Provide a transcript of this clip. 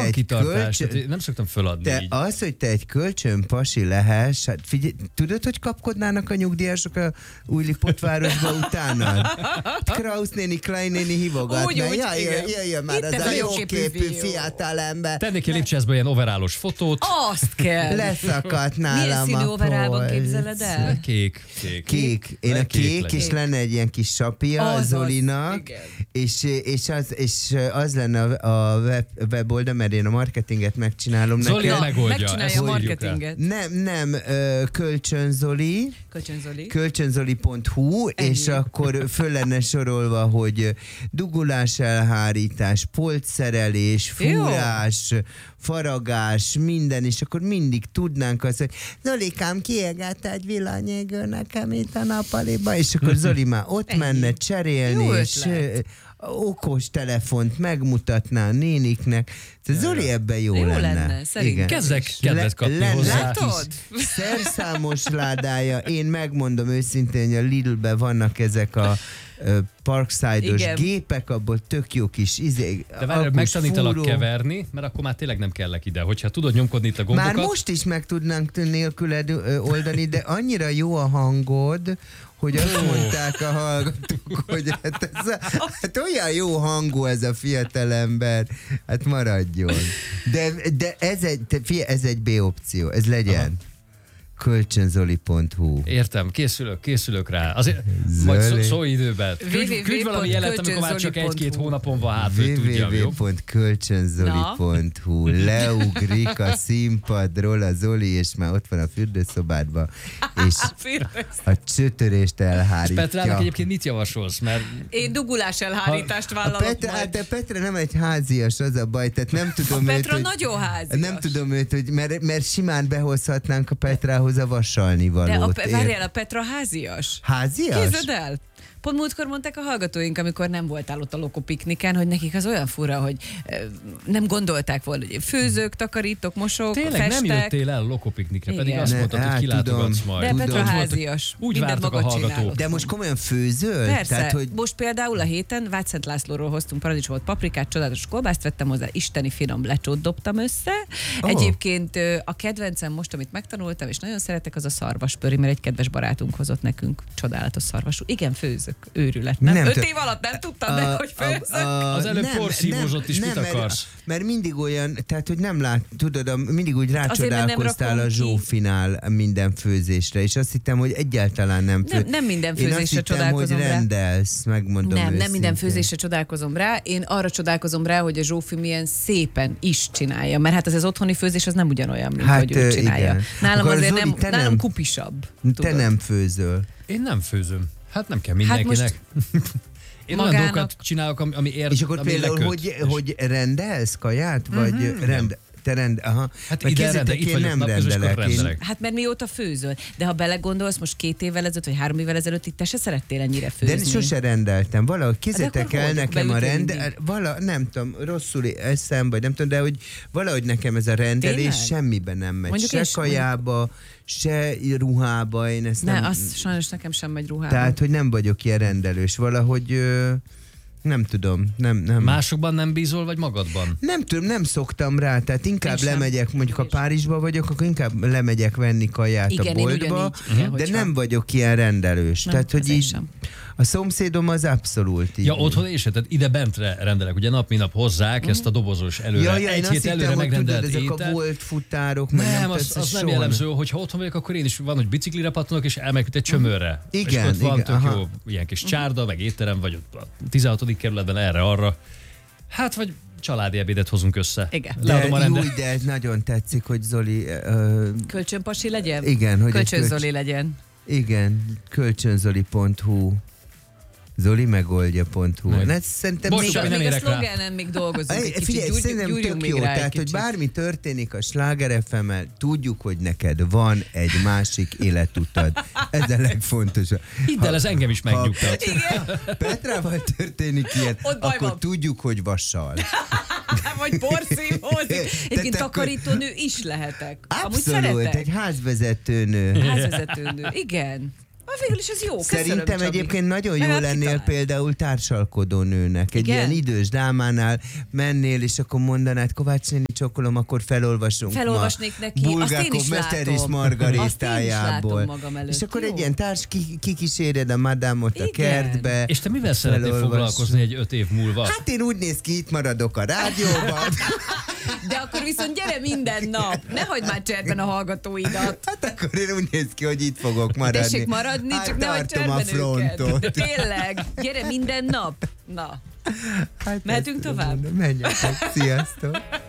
egy kitartás, nem szoktam föladni így. Az, hogy te egy kölcsönpasi lehess, hát figyelj, tudod, hogy kapkodnának a nyugdíjasok a Újlipótvárosba utána? Krausz néni, Klein néni hívogatna. Jöjjön már az a jóképű fiatalember. Tennék ki Lipcsészből ilyen overálos fotót. Azt kell. Leszakadt nálam milyen színű a overálban polc. képzeled el? Kék. Én a kék, és lenne egy ilyen kis sapja a Zolinak, és az lenne a weboldal, mert én a marketinget megcsinálom nekem. Zoli megoldja. Megcsinálja a marketinget. Nem, Kölcsönzoli. Kölcsönzoli.hu, és akkor föl lenne sorolva, hogy dugulás, elhárítás, polcszerelés, fúrás, faragás, minden, és akkor mindig tudnánk azt, hogy Zolikám, kiégett egy villanyégő nekem itt a nappaliba, és akkor Zoli már ott menne cserélni, és okos telefont megmutatná a néniknek. Zoli ebben jó lenne. Igen. Kezdek kedvet kapni hozzá. Látod? Szerszámos ládája. Én megmondom őszintén, hogy a Lidl-ben vannak ezek a Parkside-os gépek, abból tök jó kis de várj, megtanítalak keverni, mert akkor már tényleg nem kellek ide. Hogyha tudod nyomkodni itt a gombokat. Már most is meg tudnánk nélküled oldani, de annyira jó a hangod, hogy azt mondták a hallgatók, hogy hát olyan jó hangú ez a fiatalember, hát maradjon. De ez egy B opció, ez legyen. Aha. Kölcsönzoli.hu. Értem, készülök rá. Azért majd szólj időben. Küldj valami jelet, amikor már csak 1-2 hónapon van hát, hogy tudjam, jó? www.kölcsönzoli.hu. Leugrik a színpadról a Zoli, és már ott van a fürdőszobádban, és a csötörést elhárítja. Petrának egyébként mit javasolsz? Mert én dugulás elhárítást vállalok majd. De Petra nem egy házias, az a baj, tehát nem tudom Petra őt, nagyon házias. Nem tudom őt, hogy mert simán behozhatnánk a Petrához a vasalni valót. De várjál, a Petra házias? Házias? Képzeld el! Pont múltkor mondták a hallgatóink, amikor nem voltál ott a lokopikniken, hogy nekik az olyan fura, hogy nem gondolták volna, hogy főzők, takarítok, mosok, tényleg festek. nem jöttél el lokopiknikre, pedig azt mondtad, hogy kilátogatsz majd. De Petra házias. Úgy vártak a hallgatók. De most komolyan főzöl? Persze. Tehát, hogy... Most például a héten Vácszent Lászlóról hoztunk paradicsomot, paprikát, csodálatos kolbászt vettem hozzá, isteni finom lecsót dobtam össze. Egyébként a kedvencem most, amit megtanultam, és nagyon szeretek, az a szarvaspöri, mert egy kedves barátunk hozott nekünk csodálatos szarvasú. Igen, főzök. Őrület. Nem 5 év alatt nem tudtam meg, hogy főzök. Az előbb porszívózott is, mit akarsz? Mert mindig olyan, tehát hogy nem lát, tudod, mindig úgy rácsodálkoztál a Zsófinál minden főzésre, és azt hittem, hogy egyáltalán nem Nem minden főzésre hogy csodálkozom rendelsz, megmondom őszintén. Nem minden főzésre csodálkozom rá. Én arra csodálkozom rá, hogy a Zsófi milyen szépen is csinálja, mert hát az otthoni főzés az nem ugyanolyan, mint hogy ő csinálja. Igen. Nálam akkor azért Zoli, nálam kupisabb. Te nem főzöl. Én nem főzöm. Hát nem kell mindenkinek. Én olyan dolgokat csinálok, ami ér, és akkor ami például, hogy rendelsz kaját? Vagy aha. Hát ide itt vagyok nem rendelek. Hát mert mióta főzöl? De ha belegondolsz, most 2 évvel ezelőtt, vagy 3 évvel ezelőtt itt te se szerettél ennyire főzni. De sose rendeltem. Valahogy kézzétek el nekem a nem tudom, rosszul eszem, vagy nem tudom, de hogy valahogy nekem ez a rendelés semmiben nem megy. Mondjuk se kajába, se ruhába. Én ezt nem... az sajnos nekem sem megy ruhába. Tehát, hogy nem vagyok ilyen rendelős. Valahogy... Nem tudom. Nem. Másokban nem bízol, vagy magadban? Nem tudom, nem szoktam rá, tehát inkább lemegyek, mondjuk ha Párizsba vagyok, akkor inkább lemegyek venni kaját a boltba, de nem vagyok ilyen rendelős. Nem, tehát, hogy így a szomszédom az abszolút így. Ja, otthon is, tehát ide bentre rendelek, ugye nap mint nap hozzák ezt a dobozos előre. Egy hét előre megrendelt ételt. Ezek a volt futárok, nem, az nem jellemző, hogyha otthon vagyok, akkor én is van, hogy biciklire pattanok, és elmegyek egy csömörre. Igen, és ott van tök jó ilyen kis csárda, meg étterem, vagy a 16. kerületben erre-arra. Hát, vagy családi ebédet hozunk össze. Igen. De nagyon tetszik, hogy Zoli... Kölcsönpasi legyen? Igen. Hogy Kölcsönzoli legyen. Igen, kölcsönzoli.hu. Zolimegoldja.hu. Szerintem még a szlogenen még dolgozunk egy kicsit. Figyelj, szerintem tök jó, tehát, hogy bármi történik a Sláger FM-el, tudjuk, hogy neked van egy másik életutad. Ez a legfontosabb. Hidd el, ez engem is megnyugtat. Petrával történik ilyen, akkor tudjuk, hogy vassal. Vagy porszívózik. Egyébként takarítónő is lehetek. Abszolút, egy házvezetőnő. Házvezetőnő, igen. végül is ez jó. Köszönöm, Szerintem Csabi. egyébként nagyon jó Legalább lennél kitalált. például társalkodó nőnek. Egy Igen? ilyen idős dámánál mennél, és akkor mondanád, Kovács néni csokkolom, akkor felolvasunk Felolvasnék ma neki, azt én Bulgákov is Mester és látom. Azt én is Margaritájából. látom magam előtt. És akkor Jó. egy ilyen társ kikíséred a madámot a Igen. kertbe. És te mivel szeretnél felolvass. foglalkozni egy 5 év múlva? Hát én úgy néz ki, itt maradok a rádióban. De akkor viszont gyere minden nap. Ne hagyd már cserben a hallgatóidat. Hát akkor én úgy néz ki, hogy itt fogok maradni. Tessék maradni, Hát csak ne hagyd tartom a cserben őket. frontot. Tényleg, gyere minden nap. Na, Hát mehetünk ezt tovább? mondom, menjek, sziasztok.